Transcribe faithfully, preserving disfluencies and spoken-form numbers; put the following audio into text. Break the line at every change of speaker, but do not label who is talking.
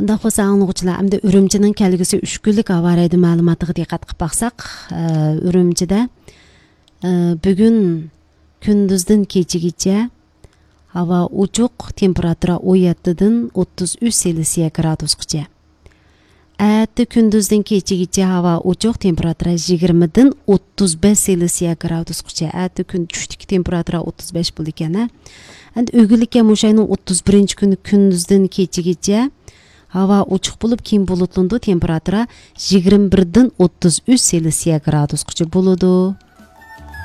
Unda xo'sa anglag'uchilar, hamda Urumchining kelgusi uch kunlik havo raydi ma'lumotiga diqqat qilib baqsaq, Urumchida bugun kunduzdan kechgacha havo ochiq, temperatura o'n yetti dan o'ttiz uch Selsiya gradusgacha. Әті күндіздің кечігіце hava ochiq, temperatura yigirma dan o'ttiz besh Selsiya gradusgacha. Әті күн tushlik temperatura o'ttiz besh bo'ldi ekan. Endi o'g'illikka mushayning o'ttiz birinchi kuni kunduzdan kechgacha havo ochiq bo'lib, keyin bulutlanadi, temperatura yigirma bir dan o'ttiz uch Selsiya gradusgacha bo'ladi.